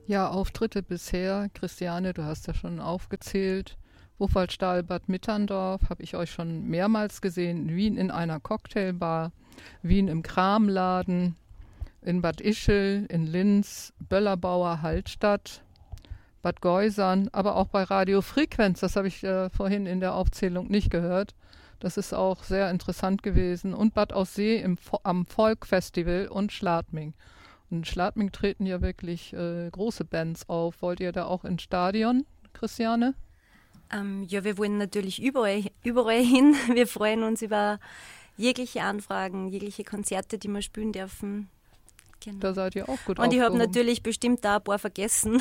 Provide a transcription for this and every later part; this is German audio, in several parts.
Ja, Auftritte bisher. Christiane, du hast ja schon aufgezählt. Wuppertal, Bad Mitterndorf habe ich euch schon mehrmals gesehen. Wien in einer Cocktailbar, Wien im Kramladen, in Bad Ischl, in Linz, Böllerbauer, Hallstatt, Bad Geusern, aber auch bei Radio Frequenz. Das habe ich vorhin in der Aufzählung nicht gehört. Das ist auch sehr interessant gewesen. Und Bad Aussee am Folk-Festival und Schladming. Und in Schladming treten ja wirklich große Bands auf. Wollt ihr da auch ins Stadion, Christiane? Ja, wir wollen natürlich überall hin. Wir freuen uns über jegliche Anfragen, jegliche Konzerte, die wir spielen dürfen. Genau. Da seid ihr auch gut Und ich habe aufgehoben. natürlich bestimmt da ein paar vergessen.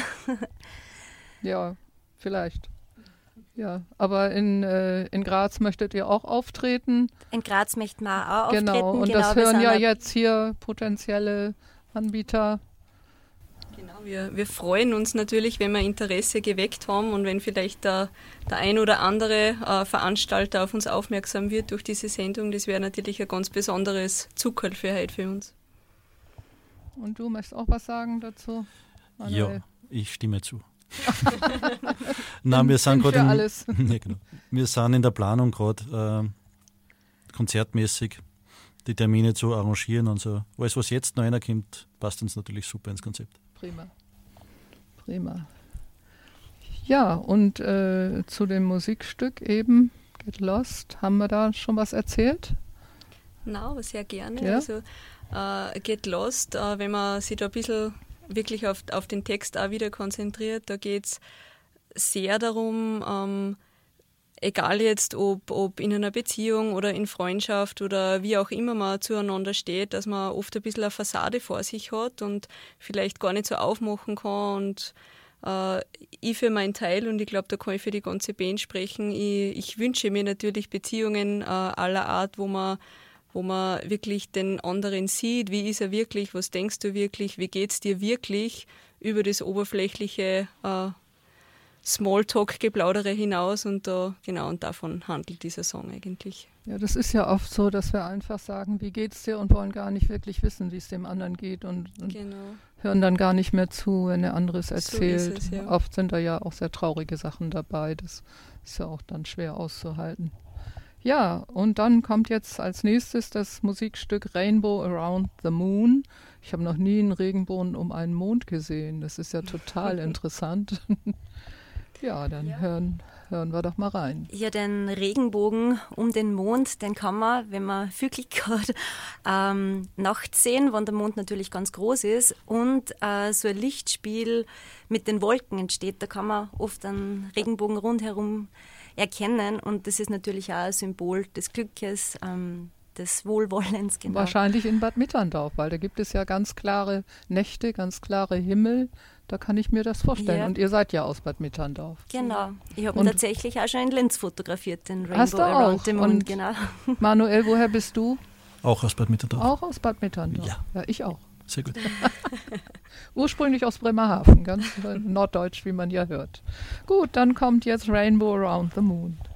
Ja, vielleicht. Ja, aber in Graz möchtet ihr auch auftreten. In Graz möchten wir auch auftreten. Genau, und genau, das wir hören sind ja auch- jetzt hier potenzielle Anbieter. Genau, wir freuen uns natürlich, wenn wir Interesse geweckt haben und wenn vielleicht der ein oder andere Veranstalter auf uns aufmerksam wird durch diese Sendung. Das wäre natürlich ein ganz besonderes Zuckerl für heute für uns. Und du möchtest auch was sagen dazu, Manuel? Ja, ich stimme zu. Nein, wir sind Bin gerade für alles. Ja, genau. Wir sind in der Planung gerade konzertmäßig die Termine zu arrangieren und so. Alles, was jetzt noch reinkommt, passt uns natürlich super ins Konzept. Prima. Prima. Ja, und zu dem Musikstück eben, Get Lost, haben wir da schon was erzählt? Na, aber sehr gerne. Ja. Also Get Lost, wenn man sich da ein bisschen wirklich auf den Text auch wieder konzentriert, da geht es sehr darum, egal jetzt ob in einer Beziehung oder in Freundschaft oder wie auch immer man zueinander steht, dass man oft ein bisschen eine Fassade vor sich hat und vielleicht gar nicht so aufmachen kann. Und ich für meinen Teil, und ich glaube, da kann ich für die ganze Band sprechen, ich wünsche mir natürlich Beziehungen aller Art, wo man wirklich den anderen sieht, wie ist er wirklich, was denkst du wirklich, wie geht's dir wirklich, über das oberflächliche Smalltalk-Geplaudere hinaus, und und davon handelt dieser Song eigentlich. Ja, das ist ja oft so, dass wir einfach sagen, wie geht's dir, und wollen gar nicht wirklich wissen, wie es dem anderen geht, und Genau. hören dann gar nicht mehr zu, wenn der andere es erzählt. So ist es, ja. Oft sind da ja auch sehr traurige Sachen dabei. Das ist ja auch dann schwer auszuhalten. Ja, und dann kommt jetzt als nächstes das Musikstück Rainbow Around the Moon. Ich habe noch nie einen Regenbogen um einen Mond gesehen. Das ist ja total interessant. Ja, dann hören wir doch mal rein. Ja, den Regenbogen um den Mond, den kann man, wenn man viel Glück hat, nachts sehen, wenn der Mond natürlich ganz groß ist und so ein Lichtspiel mit den Wolken entsteht. Da kann man oft einen Regenbogen rundherum erkennen, und das ist natürlich auch ein Symbol des Glückes, des Wohlwollens. Genau. Wahrscheinlich in Bad Mitterndorf, weil da gibt es ja ganz klare Nächte, ganz klare Himmel. Da kann ich mir das vorstellen. Ja. Und ihr seid ja aus Bad Mitterndorf. Genau. Ich habe Und- ihn tatsächlich auch schon in Linz fotografiert, den Hast Rainbow du Around auch? the Moon. Und- Genau. Manuel, woher bist du? Auch aus Bad Mitterndorf. Auch aus Bad Mitterndorf. Ja. Ja, ich auch. Sehr gut. Ursprünglich aus Bremerhaven, ganz norddeutsch, wie man ja hört. Gut, dann kommt jetzt Rainbow Around the Moon.